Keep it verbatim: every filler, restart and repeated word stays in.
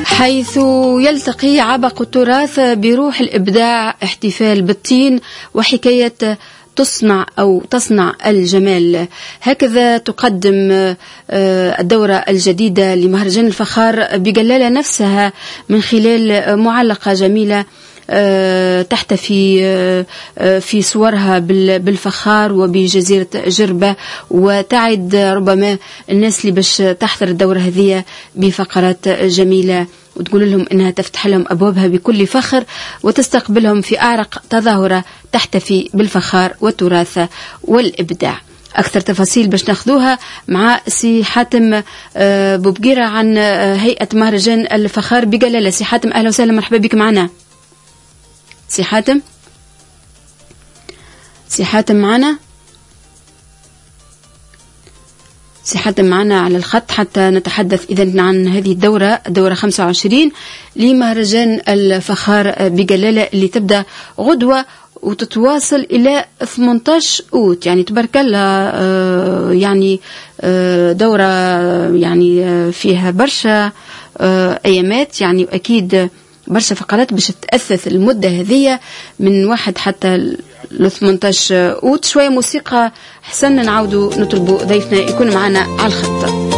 حيث يلتقي عبق التراث بروح الإبداع، احتفال بالطين وحكاية تصنع أو تصنع الجمال. هكذا تقدم الدورة الجديدة لمهرجان الفخار بجلالة نفسها من خلال معلقة جميلة تحتفي في صورها بالفخار وبجزيرة جربة، وتعد ربما الناس اللي باش تحضر الدورة هذه بفقرات جميلة وتقول لهم إنها تفتح لهم أبوابها بكل فخر وتستقبلهم في أعرق تظاهرة تحتفي بالفخار والتراث والإبداع. أكثر تفاصيل باش ناخذوها مع سي حاتم بوبقيرة عن هيئة مهرجان الفخار بجلالة. سي حاتم أهلا وسهلا، مرحبا بك معنا. سي حاتم سي حاتم معنا سي حاتم معنا على الخط حتى نتحدث إذن عن هذه الدورة، الدورة خمسة وعشرين لمهرجان الفخار بجلالة اللي تبدأ غدوة وتتواصل إلى ثمانية عشر أوت. يعني تبارك الله، يعني دورة يعني فيها برشا أيامات، يعني أكيد برشا فقرات باش تأثث المدة هذه من واحد حتى ل ثمانية عشر أوت. شوية موسيقى حسن نعاودوا نطلبوا ضيفنا يكون معنا على الخط.